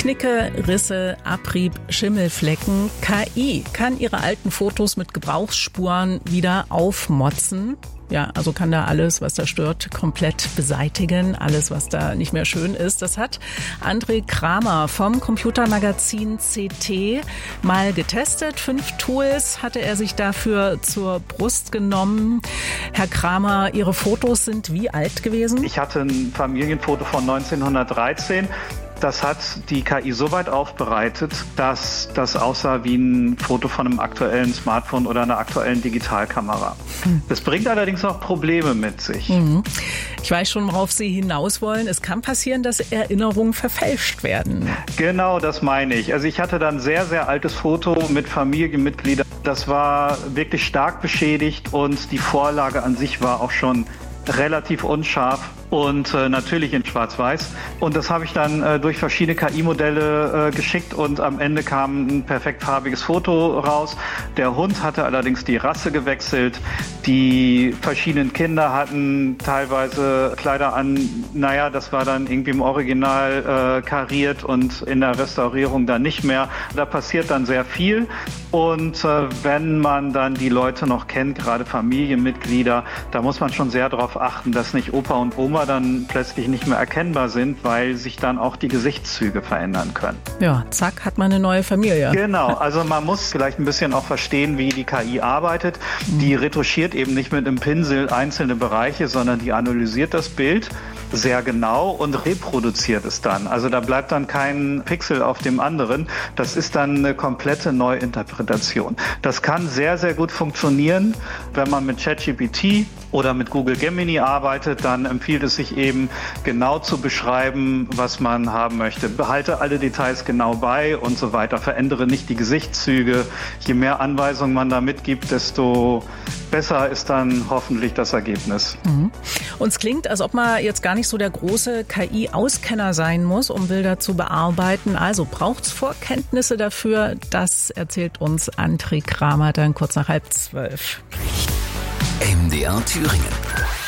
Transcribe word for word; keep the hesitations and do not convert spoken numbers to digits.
Knicke, Risse, Abrieb, Schimmelflecken. K I kann ihre alten Fotos mit Gebrauchsspuren wieder aufmotzen. Ja, also kann da alles, was da stört, komplett beseitigen. Alles, was da nicht mehr schön ist. Das hat André Kramer vom Computermagazin C T mal getestet. Fünf Tools hatte er sich dafür zur Brust genommen. Herr Kramer, Ihre Fotos sind wie alt gewesen? Ich hatte ein Familienfoto von neunzehnhundertdreizehn. Das hat die K I so weit aufbereitet, dass das aussah wie ein Foto von einem aktuellen Smartphone oder einer aktuellen Digitalkamera. Hm. Das bringt allerdings auch Probleme mit sich. Mhm. Ich weiß schon, worauf Sie hinaus wollen. Es kann passieren, dass Erinnerungen verfälscht werden. Genau, das meine ich. Also ich hatte dann ein sehr, sehr altes Foto mit Familienmitgliedern. Das war wirklich stark beschädigt und die Vorlage an sich war auch schon relativ unscharf und äh, natürlich in Schwarz-Weiß. Und das habe ich dann äh, durch verschiedene K I-Modelle äh, geschickt und am Ende kam ein perfekt farbiges Foto raus. Der Hund hatte allerdings die Rasse gewechselt. Die verschiedenen Kinder hatten teilweise Kleider an. Naja, das war dann irgendwie im Original äh, kariert und in der Restaurierung dann nicht mehr. Da passiert dann sehr viel. Und äh, wenn man dann die Leute noch kennt, gerade Familienmitglieder, da muss man schon sehr darauf achten, dass nicht Opa und Oma dann plötzlich nicht mehr erkennbar sind, weil sich dann auch die Gesichtszüge verändern können. Ja, zack, hat man eine neue Familie. Genau, also man muss vielleicht ein bisschen auch verstehen, wie die K I arbeitet. Die retuschiert eben nicht mit einem Pinsel einzelne Bereiche, sondern die analysiert das Bild sehr genau und reproduziert es dann. Also da bleibt dann kein Pixel auf dem anderen. Das ist dann eine komplette Neuinterpretation. Das kann sehr, sehr gut funktionieren, wenn man mit ChatGPT oder mit Google Gemini arbeitet, dann empfiehlt es sich eben genau zu beschreiben, was man haben möchte. Behalte alle Details genau bei und so weiter. Verändere nicht die Gesichtszüge. Je mehr Anweisungen man da mitgibt, desto besser ist dann hoffentlich das Ergebnis. Mhm. Und es klingt, als ob man jetzt gar nicht so der große K I-Auskenner sein muss, um Bilder zu bearbeiten. Also braucht es Vorkenntnisse dafür? Das erzählt uns André Kramer dann kurz nach halb zwölf. M D R Thüringen.